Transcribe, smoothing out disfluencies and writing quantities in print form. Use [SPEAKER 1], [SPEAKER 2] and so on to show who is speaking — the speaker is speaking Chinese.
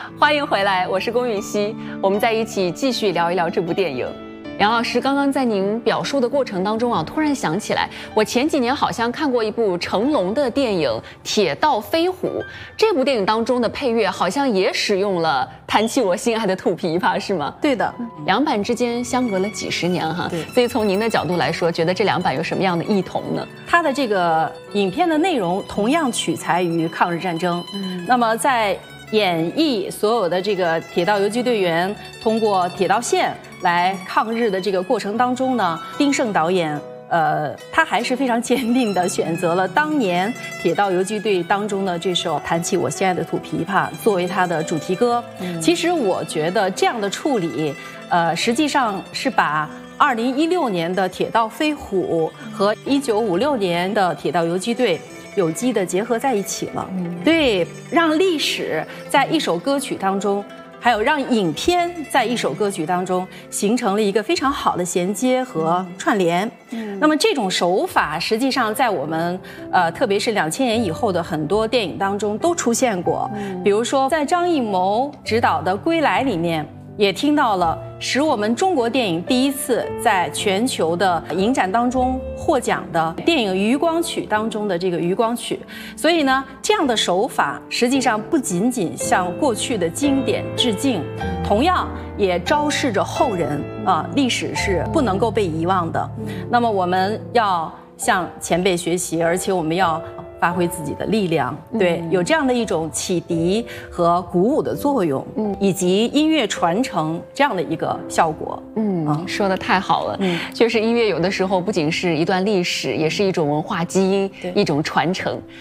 [SPEAKER 1] 欢迎回来，我是龚允熙，我们在一起继续聊一聊这部电影。杨老师，刚刚在您表述的过程当中啊，突然想起来，我前几年好像看过一部成龙的电影《铁道飞虎》，这部电影当中的配乐好像也使用了《弹起我心爱的土琵琶》，是吗？
[SPEAKER 2] 对的，
[SPEAKER 1] 两版之间相隔了几十年哈，
[SPEAKER 2] 对。
[SPEAKER 1] 所以从您的角度来说，觉得这两版有什么样的异同呢？
[SPEAKER 2] 它的这个影片的内容同样取材于抗日战争，那么在演绎所有的这个铁道游击队员通过铁道线来抗日的这个过程当中呢，丁晟导演他还是非常坚定地选择了当年铁道游击队当中的这首《弹起我心爱的土琵琶》作为他的主题歌。其实我觉得这样的处理，实际上是把2016年的铁道飞虎和1956年的铁道游击队有机的结合在一起了。对，让历史在一首歌曲当中，还有让影片在一首歌曲当中形成了一个非常好的衔接和串联。那么这种手法实际上在我们特别是2000年以后的很多电影当中都出现过，比如说在张艺谋执导的《归来》里面也听到了使我们中国电影第一次在全球的影展当中获奖的电影《余光曲》当中的这个《余光曲》。所以呢，这样的手法实际上不仅仅向过去的经典致敬，同样也昭示着后人历史是不能够被遗忘的。那么我们要向前辈学习，而且我们要发挥自己的力量，对，有这样的一种启迪和鼓舞的作用，以及音乐传承这样的一个效果。
[SPEAKER 1] 说得太好了。确实，音乐有的时候不仅是一段历史，也是一种文化基因，一种传承。